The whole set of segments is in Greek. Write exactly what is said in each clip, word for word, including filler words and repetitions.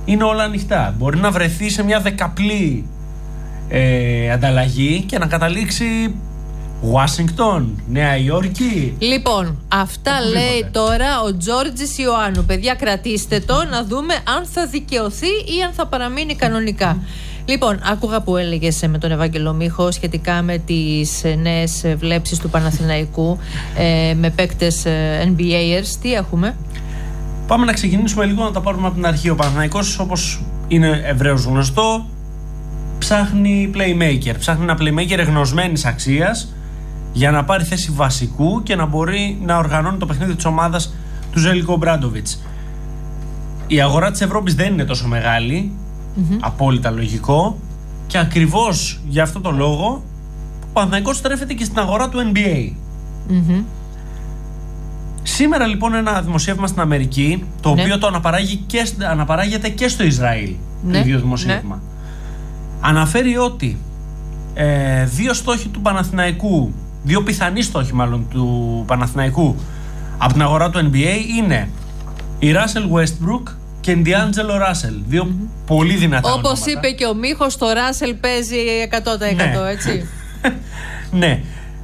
είναι όλα ανοιχτά. Μπορεί να βρεθεί σε μια δεκαπλή ε, ανταλλαγή και να καταλήξει Ουάσιγκτον, Νέα Υόρκη. Λοιπόν, αυτά λέει τώρα ο Τζόρτζης Ιωάννου. Παιδιά, κρατήστε το να δούμε αν θα δικαιωθεί ή αν θα παραμείνει κανονικά. Λοιπόν, άκουγα που έλεγες με τον Ευάγγελο Μίχο σχετικά με τις νέες βλέψεις του Παναθηναϊκού ε, με παίκτες N B Aers. Τι έχουμε? Πάμε να ξεκινήσουμε λίγο να τα πάρουμε από την αρχή. Ο Παναθηναϊκός, όπως είναι ευρέως γνωστό, ψάχνει playmaker. Ψάχνει ένα playmaker εγνωσμένης αξίας για να πάρει θέση βασικού και να μπορεί να οργανώνει το παιχνίδι της ομάδας του Ζέλικο Ομπράντοβιτς. Η αγορά της Ευρώπης δεν είναι τόσο μεγάλη, mm-hmm. απόλυτα λογικό, και ακριβώς για αυτό το λόγο ο Παναθηναϊκός στρέφεται και στην αγορά του N B A. Mm-hmm. Σήμερα λοιπόν ένα δημοσίευμα στην Αμερική, το ναι. οποίο το αναπαράγει και, αναπαράγεται και στο Ισραήλ, ναι. το ίδιο δημοσίευμα, ναι. αναφέρει ότι ε, δύο στόχοι του Παναθηναϊκού, δύο πιθανοί στόχοι μάλλον του Παναθηναϊκού από την αγορά του N B A είναι η Russell Westbrook και η D'Angelo Russell. Δύο mm-hmm. πολύ δυνατά Όπως ονόματα. είπε και ο Μίχος, το Russell παίζει εκατό τοις εκατό, ναι. έτσι. Ναι.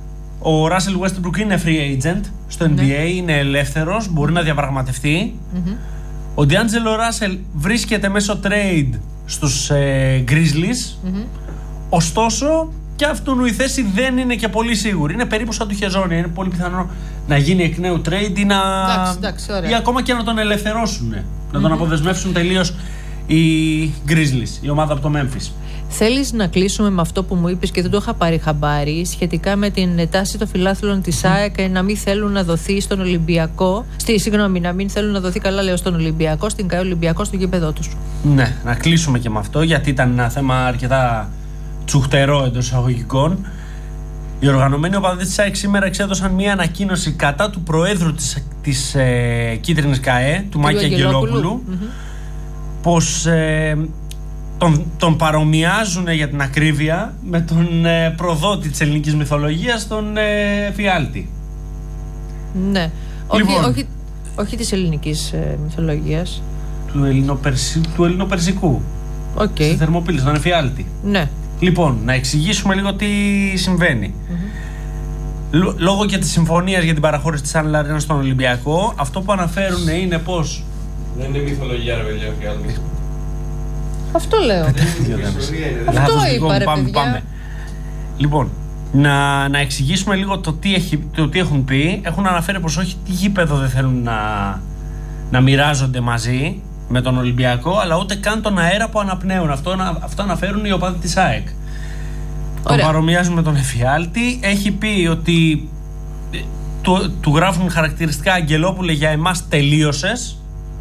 Ο Russell Westbrook είναι free agent στο N B A, ναι. είναι ελεύθερος, μπορεί να διαπραγματευτεί. Mm-hmm. Ο D'Angelo Russell βρίσκεται μέσω trade στους ε, Grizzlies. Mm-hmm. Ωστόσο, και αυτού η θέση δεν είναι και πολύ σίγουρη. Είναι περίπου σαν του Χεζόνια. Είναι πολύ πιθανό να γίνει εκ νέου trade ή, να... εντάξει, εντάξει, ή ακόμα και να τον ελευθερώσουν. Mm-hmm. Να τον αποδεσμεύσουν τελείως οι Grizzlies, η ομάδα από το Memphis. Θέλεις να κλείσουμε με αυτό που μου είπες και δεν το είχα πάρει χαμπάρι σχετικά με την τάση των φιλάθλων της ΑΕΚ mm. να μην θέλουν να δοθεί στον Ολυμπιακό. Στη, συγγνώμη, να μην θέλουν να δοθεί, καλά λέω, στον Ολυμπιακό, στην ΚΑΕ Ολυμπιακό, στο γήπεδό τους. Ναι, να κλείσουμε και με αυτό, γιατί ήταν ένα θέμα αρκετά τσουχτερό εντός εισαγωγικών. Οι οργανωμένοι οπαδοί της ΑΕΚ σήμερα εξέδωσαν μια ανακοίνωση κατά του προέδρου της, της ε, Κίτρινης ΚΑΕ, του Μάκη Αγγελόπουλου, mm-hmm. πως ε, τον, τον παρομοιάζουν για την ακρίβεια με τον ε, προδότη της ελληνικής μυθολογίας, τον ε, Φιάλτη. Ναι, λοιπόν, όχι, όχι, όχι της ελληνικής ε, μυθολογίας. Του, ελληνοπερσι, του ελληνοπερσικού. Okay. Στη Θερμοπύλη, τον Εφιάλτη. Ναι. Λοιπόν, να εξηγήσουμε λίγο τι συμβαίνει. Mm-hmm. Λόγω και της συμφωνίας για την παραχώρηση της Sun Arena στον Ολυμπιακό, αυτό που αναφέρουν είναι πως... Δεν είναι μυθολογία, ρε παιδιά, Εφιάλτη. Αυτό λέω. Αυτό είπα, ρε πάμε, παιδιά. Πάμε. Λοιπόν, να, να εξηγήσουμε λίγο το τι, έχει, το τι έχουν πει. Έχουν αναφέρει πως όχι, τι γήπεδο δεν θέλουν να, να μοιράζονται μαζί με τον Ολυμπιακό, αλλά ούτε καν τον αέρα που αναπνέουν. Αυτό, αυτό αναφέρουν οι οπαδοί της ΑΕΚ. Τον παρομοιάζουν με τον Εφιάλτη. Έχει πει ότι του, του γράφουν χαρακτηριστικά Αγγελόπουλε, για εμάς τελείωσες.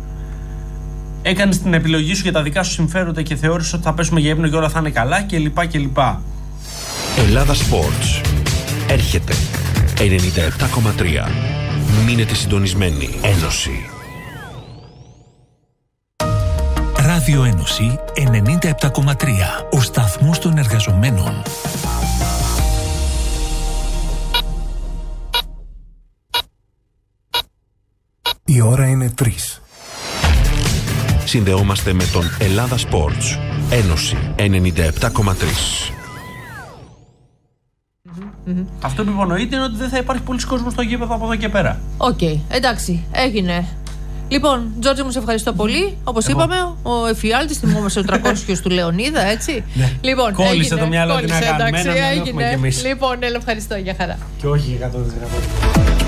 Έκανες την επιλογή σου για τα δικά σου συμφέροντα και θεώρησες ότι θα πέσουμε για ύπνο και όλα θα είναι καλά κλπ. κλπ. Ελλάδα Sports. Έρχεται ενενήντα επτά κόμμα τρία. Μείνετε συντονισμένοι. Ένωση. Ράδιο Ένωση ενενήντα επτά κόμμα τρία. Ο σταθμός των εργαζομένων. Η ώρα είναι τρεις. Συνδεόμαστε με τον Ελλάδα Sports. Ένωση ενενήντα επτά κόμμα τρία. Mm-hmm. Αυτό που υπονοείται είναι ότι δεν θα υπάρχει πολλής κόσμος στο γήπεδο από εδώ και πέρα. Οκ, okay, εντάξει, έγινε. Λοιπόν, Τζόρτζι, μου σε ευχαριστώ πολύ. Όπως είπαμε, ο Εφιάλτης, θυμόμαστε ο τριακόσιος του Λεωνίδα, έτσι. Ναι. Λοιπόν, κόλλησε έγινε, το μυαλό κόλλησε, την αγαπημένα, εντάξει, να έγινε. και εμείς. Λοιπόν, έλα, ευχαριστώ, για χαρά. Και όχι εκατό τοις εκατό.